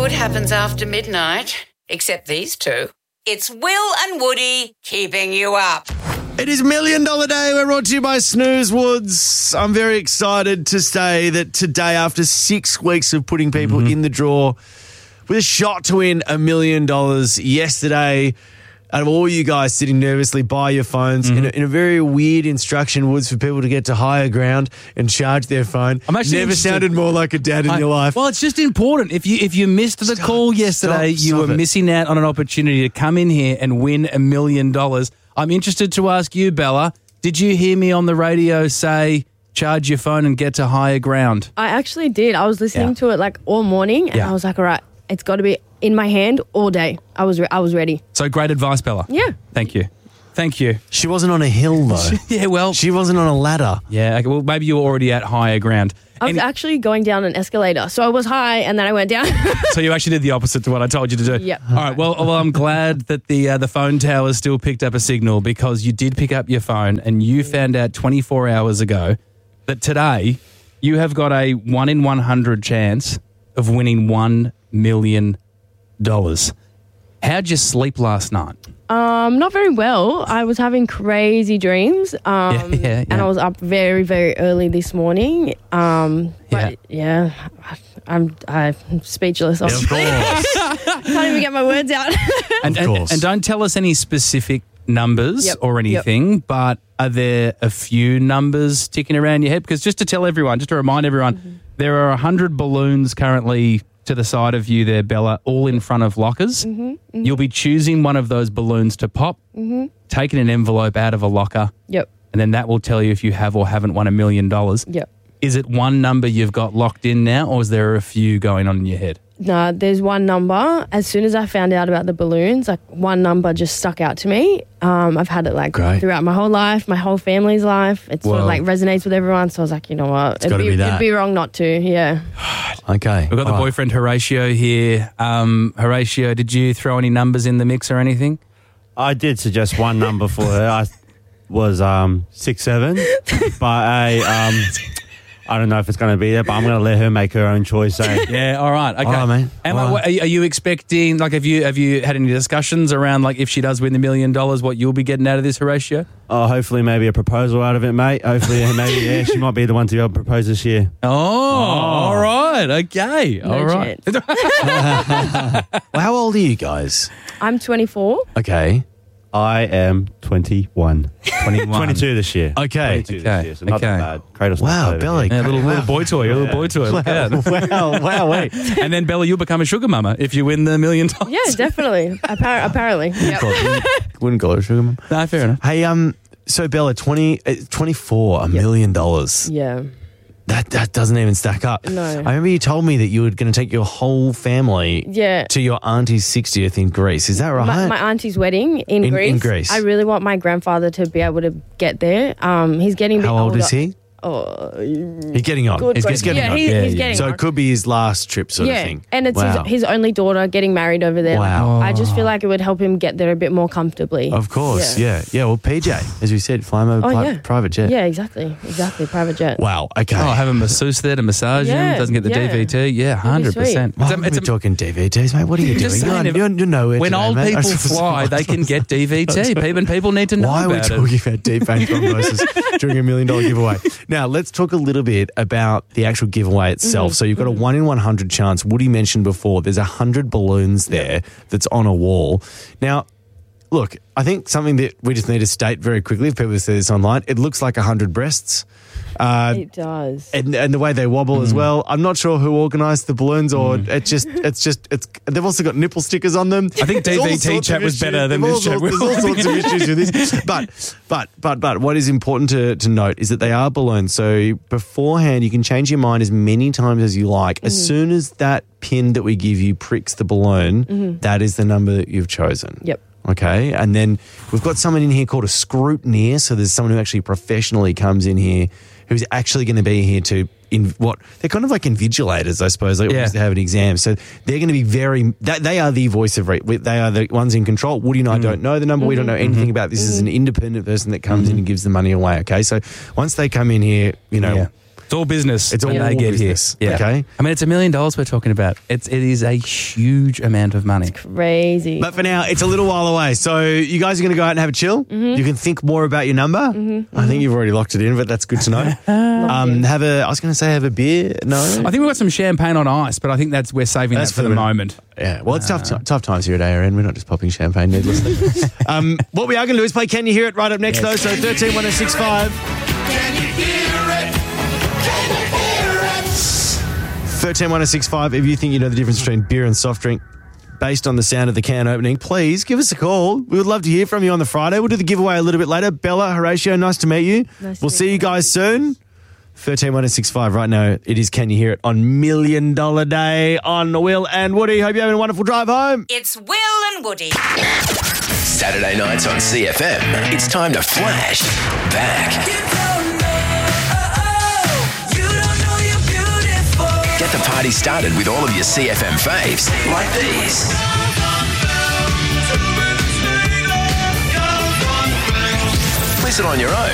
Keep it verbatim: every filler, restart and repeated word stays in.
good happens after midnight, except these two. It's Will and Woody keeping you up. It is Million Dollar Day. We're brought to you by Snooze Woods. I'm very excited to say that today, after six weeks of putting people mm-hmm. in the draw with a shot to win a million dollars yesterday, out of all you guys sitting nervously by your phones, mm-hmm. in, a, in a very weird instruction, Woods, for people to get to higher ground and charge their phone. I'm actually Never interested. sounded more like a dad in I, your life. Well, it's just important. If you if you missed the stop, call yesterday, stop, you stop were it. missing out on an opportunity to come in here and win a million dollars. I'm interested to ask you, Bella, did you hear me on the radio say, charge your phone and get to higher ground? I actually did. I was listening Yeah. to it like all morning and Yeah. I was like, all right, it's got to be in my hand all day. I was re- I was ready. So great advice, Bella. Yeah. Thank you. Thank you. She wasn't on a hill, though. Yeah, well. She wasn't on a ladder. Yeah, okay, well, maybe you were already at higher ground. I was Any- actually going down an escalator. So I was high and then I went down. So you actually did the opposite to what I told you to do. Yep. All right. Well, well, I'm glad that the uh, the phone tower still picked up a signal, because you did pick up your phone and you found out twenty-four hours ago that today you have got a one in one hundred chance of winning one million dollars. How'd you sleep last night? Um, not very well. I was having crazy dreams. Um, Yeah, yeah, yeah. And I was up very, very early this morning. Um, but yeah, I'm, I'm speechless. Yeah, of course. Can't even get my words out. And, Of and, course. and don't tell us any specific numbers Yep, or anything, but are there a few numbers ticking around your head? Because just to tell everyone, just to remind everyone, Mm-hmm. there are one hundred balloons currently to the side of you there, Bella, all in front of lockers. Mm-hmm, mm-hmm. You'll be choosing one of those balloons to pop, Mm-hmm. taking an envelope out of a locker, Yep. and then that will tell you if you have or haven't won a million dollars. Yep. Is it one number you've got locked in now, or is there a few going on in your head? No, there's one number. As soon as I found out about the balloons, like one number just stuck out to me. Um, I've had it like Great. throughout my whole life, my whole family's life. It sort of Well- like resonates with everyone. So I was like, you know what? It'd gotta be that. it'd be wrong not to. Yeah. Okay. We've got the All right. boyfriend Horatio here. Um, Horatio, did you throw any numbers in the mix or anything? I did suggest one number for her. I was um, six seven, but I um, I don't know if it's going to be there. But I'm going to let her make her own choice. So. Yeah, all right. Okay. All right, mate. Emma, All right. what- are you- are you expecting, like, have you have you had any discussions around, like, if she does win the million dollars, what you'll be getting out of this, Horatio? Oh, hopefully maybe a proposal out of it, mate. Hopefully maybe yeah, she might be the one to be able to propose this year. Oh, all right. Okay. No all right. chance. Well, how old are you guys? I'm twenty-four. Okay. I am twenty-one. twenty-one. twenty-two this year. Okay. twenty-two Okay, this year, so not okay. that bad. Cradle Wow, snatch over Billy. here. Yeah, little, little boy toy, a little boy toy. Look out. Wow, wow, wait. And then, Bella, you'll become a sugar mama if you win the million dollars. Yeah, definitely. Appar- apparently. Yep. Wouldn't call her sugar mum. No, fair enough. Hey, um, so Bella, twenty, uh, twenty-four, a million dollars. Yeah. That that doesn't even stack up. No. I remember you told me that you were going to take your whole family Yeah. to your auntie's sixtieth in Greece. Is that right? My, my auntie's wedding in, In- Greece. in Greece. I really want my grandfather to be able to get there. Um, he's getting a bit How old older. is he? Oh, He's getting on. Good he's, he's question. getting Yeah, on. he- Yeah, he's yeah. getting So on. it could be his last trip sort yeah, of thing. and it's Wow. his, his only daughter getting married over there. Wow. I just feel like it would help him get there a bit more comfortably. Of course, yeah. yeah. Well, P J, as we said, fly him over Oh, pri- yeah. private jet. Yeah, exactly. Exactly. Private jet. Wow, okay. Oh, have a masseuse there to massage him. Yeah, Doesn't get the yeah. D V T. Yeah, one hundred percent. Why It's a- are we it's a- talking D V Ds, mate? What are you doing? Just You're, saying, not- if- you're, you're nowhere When today, old mate. people fly, they can get D V T. People, people need to know Why are we about talking it. about deep vein thrombosis during a million dollar giveaway? Now, let's talk a little bit about the actual giveaway itself. Mm-hmm. So you've got a one in one hundred chance. Woody mentioned before, there's one hundred balloons there that's on a wall. Now, look, I think something that we just need to state very quickly, if people see this online, it looks like one hundred breasts. Uh, It does. and, and the way they wobble as well. I'm not sure who organised the balloons, or it just, it's just, it's. They've also got nipple stickers on them. I think There's all D V T sorts chat of was issues. better than There's this all chat. sorts- There's all sorts of issues with this. But, but, but, but, what is important to, to note is that they are balloons. So beforehand, you can change your mind as many times as you like. Mm-hmm. As soon as that pin that we give you pricks the balloon, Mm-hmm. that is the number that you've chosen. Yep. Okay, and then we've got someone in here called a scrutineer. So there's someone who actually professionally comes in here, who's actually going to be here to in what they're kind of like invigilators, I suppose. Like Yeah. we used to have an exam, so they're going to be very. That, they are the voice of. Re- they are the ones in control. Woody and I don't know the number. We don't know anything about this. This is an independent person that comes in and gives the money away. Okay, so once they come in here, you know. Yeah. It's all business. It's all when they get business, here. Yeah. okay? I mean, it's a million dollars we're talking about. It's it is a huge amount of money. Crazy. But for now, it's a little while away. So you guys are going to go out and have a chill. Mm-hmm. You can think more about your number. Mm-hmm. I think you've already locked it in, but that's good to know. um, have a. I was going to say have a beer. No. I think we've got some champagne on ice, but I think that's we're saving That's that for for the the- moment. Yeah, well, it's tough t- tough times here at A R N. We're not just popping champagne needlessly. um, what we are going to do is play Can You Hear It right up next, Yes. though. So thirteen one oh six five. thirteen one oh six five. If you think you know the difference between beer and soft drink based on the sound of the can opening, please give us a call. We would love to hear from you on the Friday. We'll do the giveaway a little bit later. Bella, Horatio, nice to meet you. Nice to we'll meet see you guys soon. thirteen one oh six five right now. It is Can You Hear It on Million Dollar Day on Will and Woody. Hope you're having a wonderful drive home. It's Will and Woody. Saturday nights on C F M. It's time to flash back. Get the party started with all of your C F M faves, like these. Listen on your own